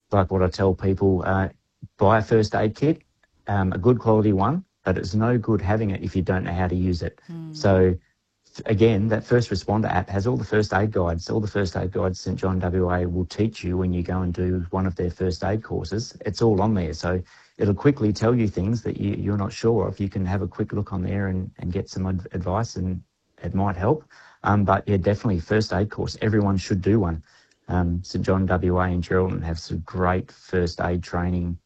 like what I tell people, buy a first aid kit, a good quality one, but it's no good having it if you don't know how to use it. So again, that first responder app has all the first aid guides. All the first aid guides St John WA will teach you when you go and do one of their first aid courses. It's all on there. So it'll quickly tell you things that you're not sure of. You can have a quick look on there and get some advice, and it might help. But yeah, definitely first aid course. Everyone should do one. St John WA and Geraldton have some great first aid training,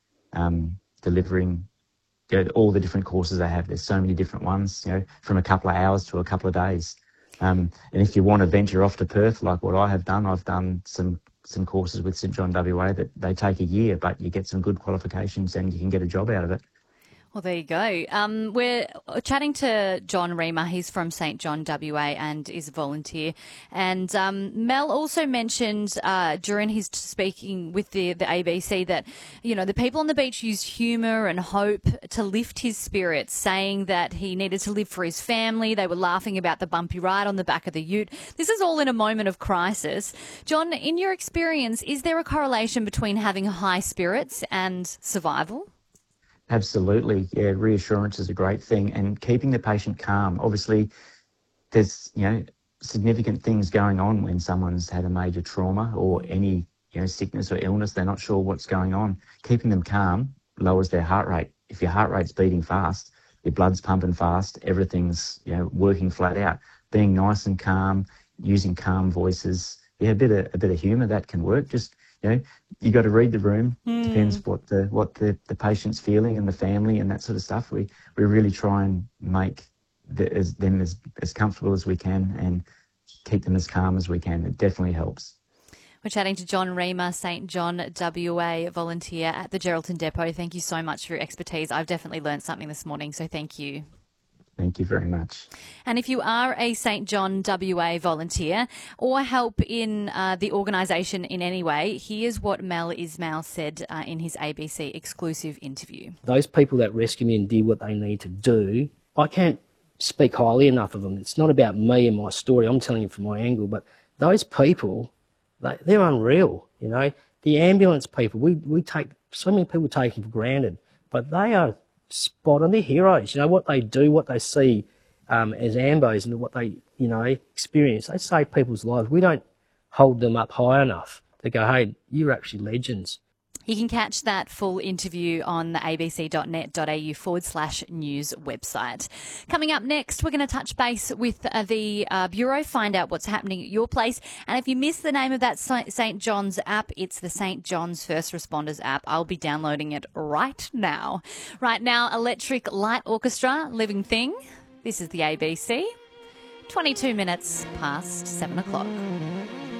delivering all the different courses they have. There's so many different ones, from a couple of hours to a couple of days. And if you want to venture off to Perth, like what I have done, I've done some courses with St John WA that they take a year, but you get some good qualifications and you can get a job out of it. Well, there you go. We're chatting to John Reamer. He's from St John WA and is a volunteer. And Mel also mentioned during his speaking with the ABC that, the people on the beach used humour and hope to lift his spirits, saying that he needed to live for his family. They were laughing about the bumpy ride on the back of the ute. This is all in a moment of crisis. John, in your experience, is there a correlation between having high spirits and survival? Absolutely. Yeah, reassurance is a great thing, and keeping the patient calm. Obviously, there's, significant things going on when someone's had a major trauma or any, sickness or illness. They're not sure what's going on. Keeping them calm lowers their heart rate. If your heart rate's beating fast, your blood's pumping fast, everything's, working flat out. Being nice and calm, using calm voices. Yeah, a bit of humour, that can work. Just, you got to read the room. Depends what the patient's feeling and the family and that sort of stuff. We really try and make them as comfortable as we can and keep them as calm as we can. It definitely helps. We're chatting to John Reamer, St John WA volunteer at the Geraldton Depot. Thank you so much for your expertise. I've definitely learned something this morning, so thank you. Thank you very much. And if you are a St John WA volunteer or help in the organisation in any way, here's what Mel Ismail said in his ABC exclusive interview. Those people that rescue me and did what they need to do, I can't speak highly enough of them. It's not about me and my story. I'm telling you from my angle, but those people, they're unreal. The ambulance people, we take so many people taken for granted, but they are spot on. They're heroes. What they do, what they see as ambos, and what they experience. They save people's lives. We don't hold them up high enough to go, hey, you're actually legends. You can catch that full interview on the abc.net.au/news website. Coming up next, we're going to touch base with the Bureau, find out what's happening at your place. And if you missed the name of that St John's app, it's the St John's First Responders app. I'll be downloading it right now. Right now, Electric Light Orchestra, Living Thing. This is the ABC. 22 minutes past 7 o'clock.